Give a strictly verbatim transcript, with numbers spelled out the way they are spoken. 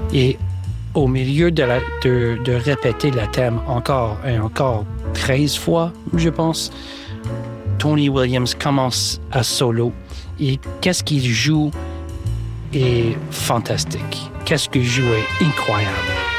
Et au milieu de, la, de, de répéter le thème encore et encore treize fois, je pense, Tony Williams commence à solo. Et qu'est-ce qu'il joue est fantastique. Qu'est-ce qu'il joue est incroyable.